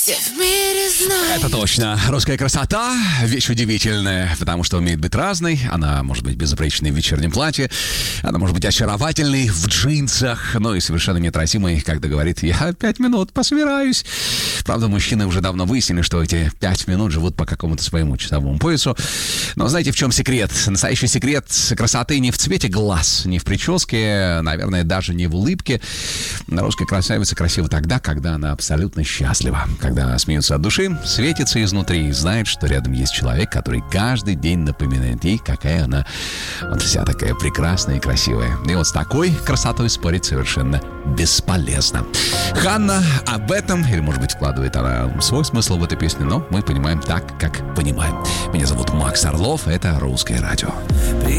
Это точно. Русская красота — вещь удивительная, потому что умеет быть разной. Она может быть безупречной в вечернем платье, она может быть очаровательной в джинсах, но и совершенно неотразимой, когда говорит: я 5 минут пособираюсь. Правда, мужчины уже давно выяснили, что эти 5 минут живут по какому-то своему часовому поясу. Но знаете, в чем секрет? Настоящий секрет красоты не в цвете глаз, не в прическе, наверное, даже не в улыбке. Русская красавица красива тогда, когда она абсолютно счастлива, когда она смеется от души, светится изнутри и знает, что рядом есть человек, который каждый день напоминает ей, какая она вот вся такая прекрасная и красивая. И вот с такой красотой спорить совершенно бесполезно. Ханна об этом, или, может быть, вкладывает она свой смысл в эту песню, но мы понимаем так, как понимаем. Меня зовут Макс Орлов, это «Русское радио».